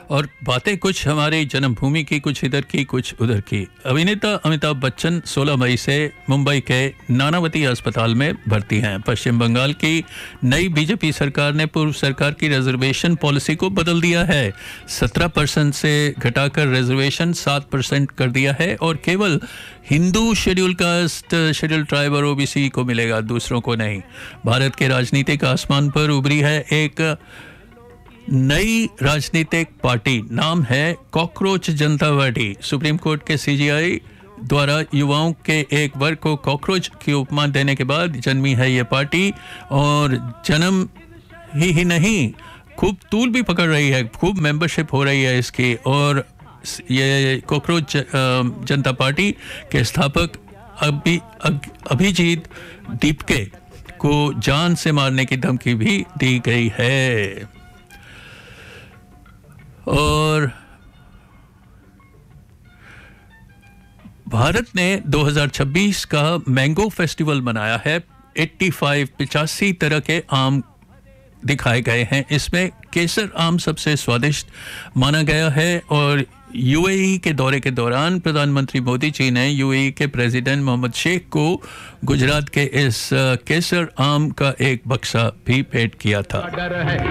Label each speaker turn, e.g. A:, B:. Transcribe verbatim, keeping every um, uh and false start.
A: और बातें कुछ हमारी जन्मभूमि की, कुछ इधर की, कुछ उधर की। अभिनेता अमिताभ बच्चन सोलह मई से मुंबई के नानावती अस्पताल में भर्ती हैं। पश्चिम बंगाल की नई बीजेपी सरकार ने पूर्व सरकार की रिजर्वेशन पॉलिसी को बदल दिया है। सत्रह परसेंट से घटाकर रिजर्वेशन सात परसेंट कर दिया है और केवल Hindu schedule caste, schedule tribe और ओबीसी को मिलेगा, दूसरों को नहीं। भारत के राजनीतिक आसमान पर उभरी है एक नई राजनीतिक पार्टी, नाम है कॉकरोच जनता पार्टी। सुप्रीम कोर्ट के सीजीआई द्वारा युवाओं के एक वर्ग को कॉकरोच की उपमा देने के बाद जन्मी है ये पार्टी और जन्म ही, ही नहीं खूब तूल भी पकड़ रही है, खूब मेंबरशिप हो रही है इसकी। और ये कॉकरोच जनता पार्टी के स्थापक अभी अभिजीत दीपके को जान से मारने की धमकी भी दी गई है। और भारत ने दो हज़ार छब्बीस का मैंगो फेस्टिवल मनाया है। पचासी पचासी तरह के आम दिखाए गए हैं। इसमें केसर आम सबसे स्वादिष्ट माना गया है। और यूएई के दौरे के दौरान प्रधानमंत्री मोदी जी ने यूएई के प्रेसिडेंट मोहम्मद शेख को गुजरात के इस केसर आम का एक बक्सा भी भेंट किया था।